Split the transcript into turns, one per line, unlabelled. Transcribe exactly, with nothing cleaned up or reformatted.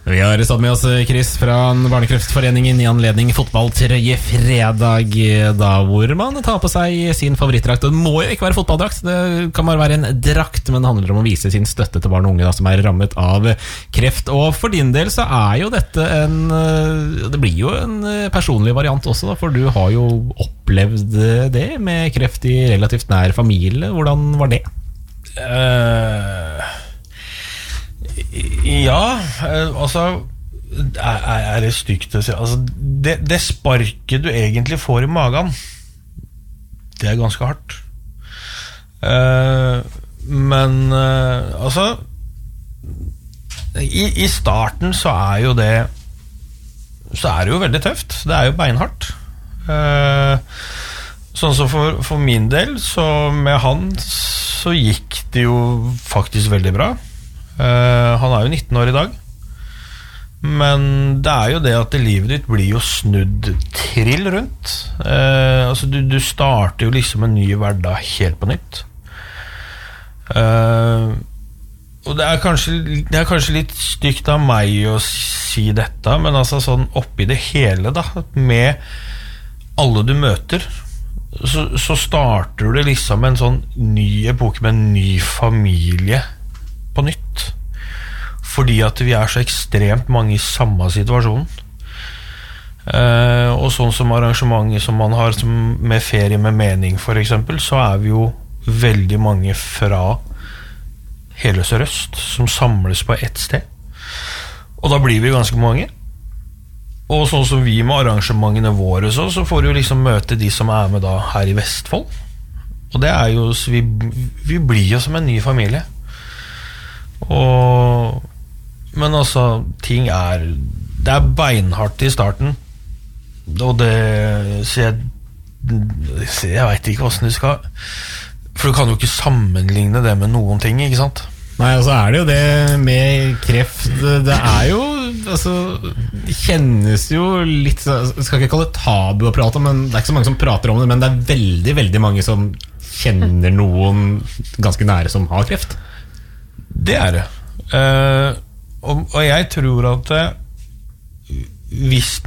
Vi har stått med oss Chris fra Barnekreftforeningen i anledning fotballtrøye fredag, da hvor man tar på seg sin favorittdrakt. Det må jo ikke være fotballdrakt, det kan bare være en drakt, men det handler om å vise sin støtte til barn og unge da, som er rammet av kreft. Og for din del så er jo dette en, det blir jo en personlig variant også da, for du har jo opplevd det med kreft i relativt nær familie. Hvordan var det?
Uh... Ja, altså er, er det stygt å si altså, det, det sparket du egentlig får i magen, det er ganske hardt. uh, Men uh, altså i, i starten så er jo det Så er det jo veldig tøft. Det er jo beinhardt. uh, Sånn som for, for min del, så med han så gikk det jo faktisk veldig bra. Uh, han er jo nitten år i dag. Men det er jo det at livet ditt blir jo snudd trill rundt. uh, Altså du, du starter jo liksom en ny hverdag helt på nytt. uh, Og det er, kanskje, det er kanskje litt stygt av meg å si dette, men altså sånn oppi det hele da, med alle du møter, så, så starter du liksom en sånn ny epoke med en ny familie på nytt, fordi at vi er så ekstremt mange i samme situasjon. uh, og sånn som arrangementet som man har som med ferie med mening for eksempel, så er vi jo veldig mange fra hele Sør-Øst som samles på ett sted, og da blir vi ganske mange. Og sånn som vi med arrangementene våre så, så får vi jo liksom møte de som er med da her i Vestfold, og det er jo vi, vi blir jo som en ny familie. Og, men altså ting er det er beinhardt i starten, og det så jeg, jeg vet ikke hvordan du skal, for du kan jo ikke sammenligne det med noen ting, ikke sant?
Nei, og så er det jo det med kreft, det er jo altså, det kjennes jo litt, jeg skal ikke kalle det tabu å prate om, men det er ikke så mange som prater om det, men det er veldig, veldig mange som kjenner noen ganske nære som har kreft.
Det er det. Uh, og, og jeg tror at uh, hvis